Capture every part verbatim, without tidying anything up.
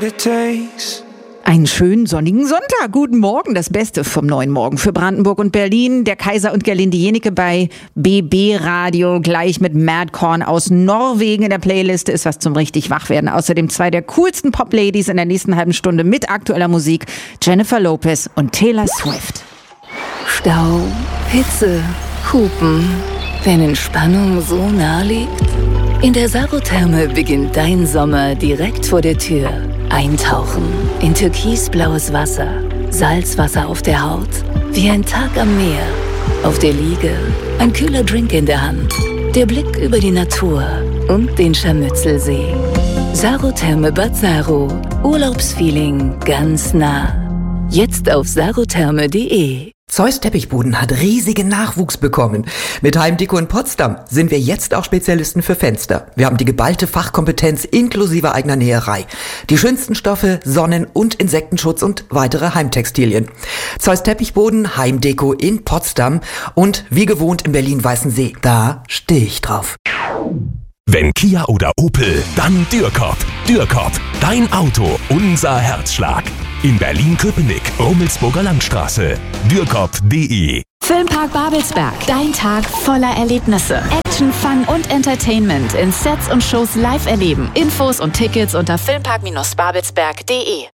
what it takes. Einen schönen sonnigen Sonntag. Guten Morgen. Das Beste vom neuen Morgen für Brandenburg und Berlin. Der Kaiser und Gerlinde Jennecke bei B B Radio. Gleich mit Madcorn aus Norwegen in der Playliste. Ist was zum richtig Wachwerden. Außerdem zwei der coolsten Pop-Ladies in der nächsten halben Stunde mit aktueller Musik. Jennifer Lopez und Taylor Swift. Stau, Hitze, Hupen. Wenn Entspannung so nah liegt? In der Sarotherme beginnt dein Sommer direkt vor der Tür. Eintauchen in türkisblaues Wasser, Salzwasser auf der Haut, wie ein Tag am Meer. Auf der Liege ein kühler Drink in der Hand, der Blick über die Natur und den Scharmützelsee. Sarotherme Bad Saro, Urlaubsfeeling ganz nah. Jetzt auf sarotherme punkt de. Zeus Teppichboden hat riesigen Nachwuchs bekommen. Mit Heimdeko in Potsdam sind wir jetzt auch Spezialisten für Fenster. Wir haben die geballte Fachkompetenz inklusive eigener Näherei. Die schönsten Stoffe, Sonnen- und Insektenschutz und weitere Heimtextilien. Zeus Teppichboden, Heimdeko in Potsdam und wie gewohnt in Berlin-Weißensee. Da stehe ich drauf. Wenn Kia oder Opel, dann Dürkop. Dürkop, dein Auto, unser Herzschlag. In Berlin-Köpenick, Rummelsburger Landstraße. Dürkop punkt de. Filmpark Babelsberg. Dein Tag voller Erlebnisse. Action, Fun und Entertainment in Sets und Shows live erleben. Infos und Tickets unter filmpark babelsberg punkt de.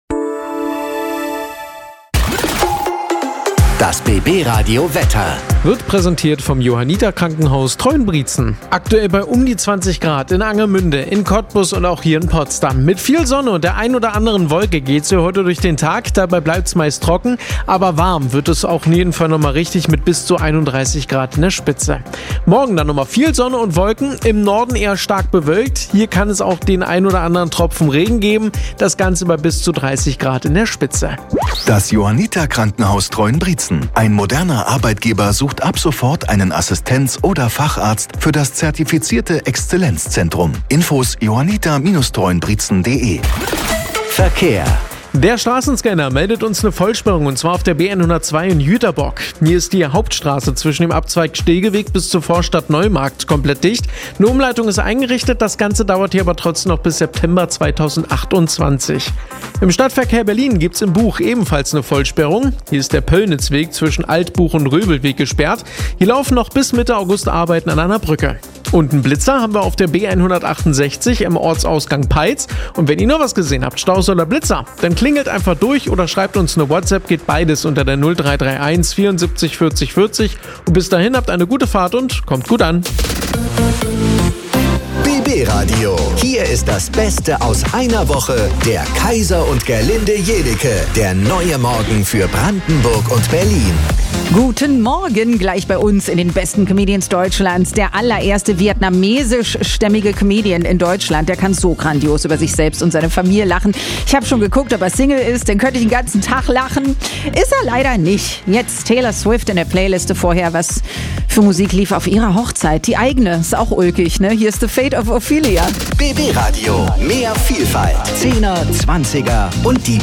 Das B B Radio Wetter wird präsentiert vom Johanniter Krankenhaus Treuenbrietzen. Aktuell bei um die zwanzig Grad in Angermünde, in Cottbus und auch hier in Potsdam. Mit viel Sonne und der ein oder anderen Wolke geht's hier heute durch den Tag. Dabei bleibt's meist trocken, aber warm wird es auch in jedem Fall nochmal richtig mit bis zu einunddreißig Grad in der Spitze. Morgen dann nochmal viel Sonne und Wolken, im Norden eher stark bewölkt. Hier kann es auch den ein oder anderen Tropfen Regen geben. Das Ganze bei bis zu dreißig Grad in der Spitze. Das Johanniter Krankenhaus Treuenbrietzen. Ein moderner Arbeitgeber sucht ab sofort einen Assistenz- oder Facharzt für das zertifizierte Exzellenzzentrum. Infos johanniter Bindestrich treuenbrietzen punkt de. Verkehr. Der Straßenscanner meldet uns eine Vollsperrung und zwar auf der B hundertzwei in Jüterbock. Hier ist die Hauptstraße zwischen dem Abzweig Stehgeweg bis zur Vorstadt Neumarkt komplett dicht. Eine Umleitung ist eingerichtet, das Ganze dauert hier aber trotzdem noch bis September zweitausendachtundzwanzig. Im Stadtverkehr Berlin gibt's im Buch ebenfalls eine Vollsperrung. Hier ist der Pöllnitzweg zwischen Altbuch und Röbelweg gesperrt. Hier laufen noch bis Mitte August Arbeiten an einer Brücke. Und einen Blitzer haben wir auf der B hundertachtundsechzig im Ortsausgang Peitz. Und wenn ihr noch was gesehen habt, Staus oder Blitzer, dann klingelt einfach durch oder schreibt uns eine WhatsApp, geht beides unter der null drei drei eins vierundsiebzig vierzig vierzig. Und bis dahin habt eine gute Fahrt und kommt gut an. B B Radio. Hier ist das Beste aus einer Woche. Der Kaiser und Gerlinde Jennecke. Der neue Morgen für Brandenburg und Berlin. Guten Morgen, gleich bei uns in den besten Comedians Deutschlands. Der allererste vietnamesischstämmige Comedian in Deutschland. Der kann so grandios über sich selbst und seine Familie lachen. Ich habe schon geguckt, ob er Single ist. Dann könnte ich den ganzen Tag lachen. Ist er leider nicht. Jetzt Taylor Swift in der Playliste vorher. Was für Musik lief auf ihrer Hochzeit? Die eigene. Ist auch ulkig, ne? Hier ist The Fate of Ophelia. B B Radio. Mehr Vielfalt. Zehner, Zwanziger und die